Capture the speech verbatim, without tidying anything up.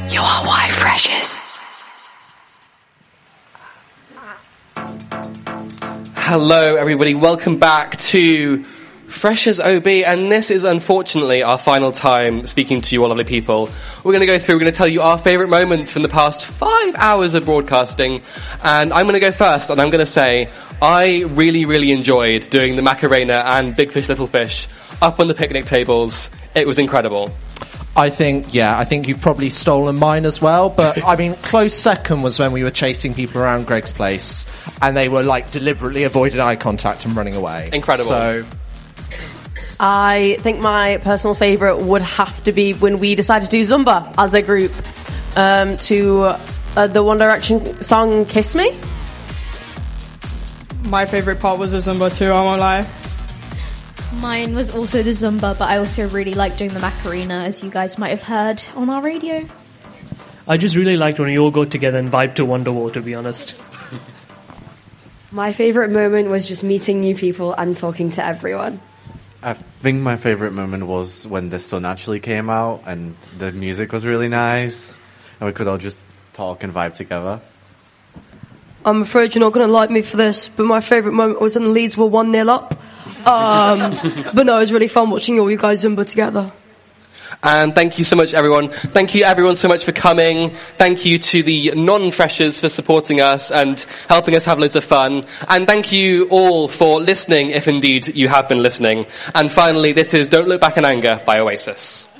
You are why Freshers. Hello, everybody. Welcome back to Freshers O B, and this is unfortunately our final time speaking to you all lovely people. We're going to go through, we're going to tell you our favourite moments from the past five hours of broadcasting, and I'm going to go first, and I'm going to say I really, really enjoyed doing the Macarena and Big Fish, Little Fish up on the picnic tables. It was incredible. I think, yeah, I think you've probably stolen mine as well, but, I mean, close second was when we were chasing people around Greg's place, and they were, like, deliberately avoiding eye contact and running away. Incredible. So, I think my personal favourite would have to be when we decided to do Zumba as a group um, to uh, the One Direction song Kiss Me. My favourite part was the Zumba too, I won't lie. Mine was also the Zumba, but I also really liked doing the Macarena, as you guys might have heard on our radio. I just really liked when we all got together and vibed to Wonderwall, to be honest. My favourite moment was just meeting new people and talking to everyone. I think my favourite moment was when the sun actually came out and the music was really nice and we could all just talk and vibe together. I'm afraid you're not going to like me for this, but my favourite moment was when Leeds were one nil up. Um, but no, it was really fun watching all you guys Zumba together. And thank you so much, everyone. Thank you, everyone, so much for coming. Thank you to the non-freshers for supporting us and helping us have loads of fun. And thank you all for listening, if indeed you have been listening. And finally, this is Don't Look Back in Anger by Oasis.